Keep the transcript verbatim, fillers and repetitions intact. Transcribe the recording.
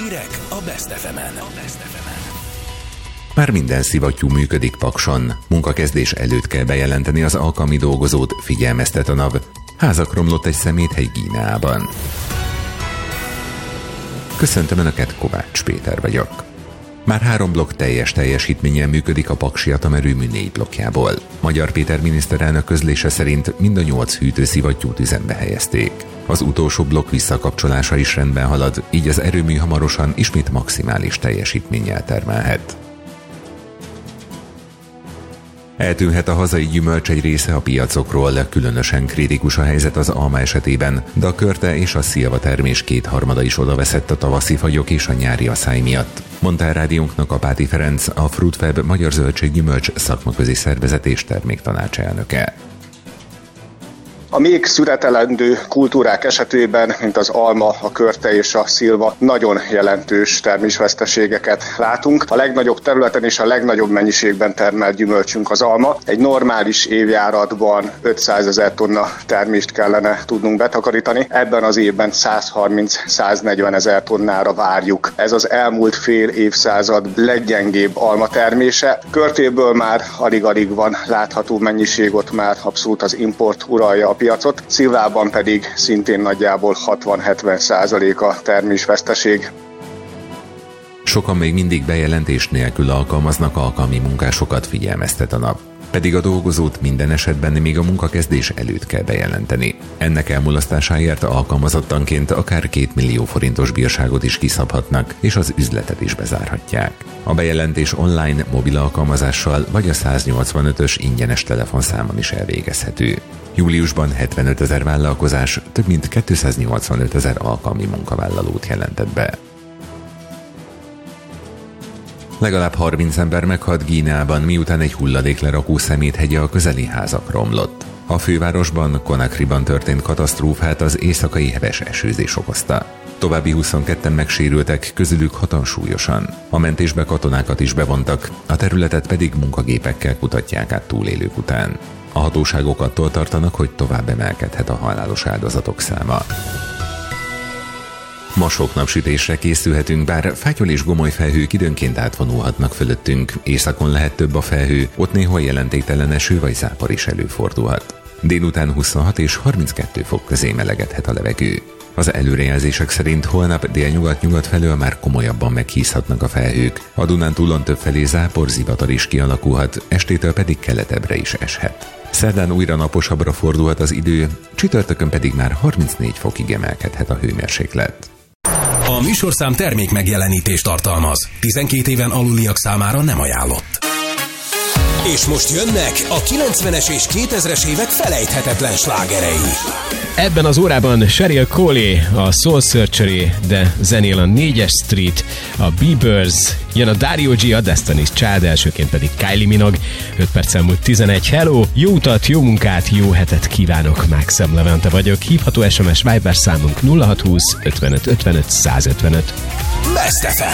Hírek a Best ef emen. Már minden szivattyú működik Pakson. Munkakezdés előtt kell bejelenteni az alkalmi dolgozót, figyelmeztet a NAV. Házak romlott egy szeméthely Guineában. Köszöntöm Önöket, Kovács Péter vagyok. Már három blokk teljes teljesítménnyel működik a paksi atomerőmű négy blokkjából. Magyar Péter miniszterelnök közlése szerint mind a nyolc hűtőszivattyút üzembe helyezték. Az utolsó blokk visszakapcsolása is rendben halad, így az erőmű hamarosan ismét maximális teljesítménnyel termelhet. Eltűnhet a hazai gyümölcs egy része a piacokról, különösen kritikus a helyzet az alma esetében, de a körte és a szilva termés kétharmada is odaveszett a tavaszi fagyok és a nyári aszály miatt, mondta a rádiónknak Apáti Ferenc, a Fruitfab Magyar Zöldséggyümölcs szakmaközi szervezet és terméktanács elnöke. A még szüretelendő kultúrák esetében, mint az alma, a körte és a szilva, nagyon jelentős termésveszteségeket látunk. A legnagyobb területen és a legnagyobb mennyiségben termelt gyümölcsünk az alma. Egy normális évjáratban ötszázezer tonna termést kellene tudnunk betakarítani. Ebben az évben százharminc-száznegyven ezer tonnára várjuk. Ez az elmúlt fél évszázad leggyengébb alma termése. Körtéből már alig-alig van látható mennyiség, ott már abszolút az import uralja a piacot, szilvában pedig szintén nagyjából hatvan-hetven százalék a termésveszteség. Sokan még mindig bejelentés nélkül alkalmaznak alkalmi munkásokat, figyelmeztet a NAV. Pedig a dolgozót minden esetben még a munkakezdés előtt kell bejelenteni. Ennek elmulasztásáért alkalmazottanként akár két millió forintos bírságot is kiszabhatnak, és az üzletet is bezárhatják. A bejelentés online, mobil alkalmazással vagy a száznyolcvanötös ingyenes telefonszámon is elvégezhető. Júliusban hetvenöt ezer vállalkozás több mint kétszáznyolcvanöt ezer alkalmi munkavállalót jelentett be. Legalább harminc ember meghalt Guineában, miután egy hulladéklerakó szeméthegye a közeli házak romlott. A fővárosban, Conakryban történt katasztrófát az éjszakai heves esőzés okozta. További huszonketten megsérültek, közülük hatan súlyosan. A mentésbe katonákat is bevontak, a területet pedig munkagépekkel kutatják át túlélők után. A hatóságok attól tartanak, hogy tovább emelkedhet a halálos áldozatok száma. Ma sok napsütésre készülhetünk, bár fátyol és gomoly felhők időnként átvonulhatnak fölöttünk. Északon lehet több a felhő, ott néha jelentéktelen eső vagy zápor is előfordulhat. Délután huszonhat és harminckettő fok közé melegedhet a levegő. Az előrejelzések szerint holnap délnyugat-nyugat felől már komolyabban meghízhatnak a felhők. A Dunántúlon többfelé zápor, zivatar is kialakulhat, estétől pedig keletebbre is eshet. Szerdán újra naposabbra fordulhat az idő, csütörtökön pedig már harmincnégy fokig emelkedhet a hőmérséklet. A műsorszám termék megjelenítést tartalmaz. tizenkét éven aluliak számára nem ajánlott. És most jönnek a kilencvenes és kétezres évek felejthetetlen slágerei. Ebben az órában Cheryl Cole, a Soul Surgery, de zenél a négyes Street, a Bieber's, jön a Dario G, a Destiny's Child, elsőként pedig Kylie Minogue. öt perccel múlt tizenegy. Hello, jó utat, jó munkát, jó hetet kívánok, Maxim Levente vagyok. Hívható es em es Viber számunk nulla hatszázhúsz ötvenöt ötvenöt százötvenöt. Best ef em.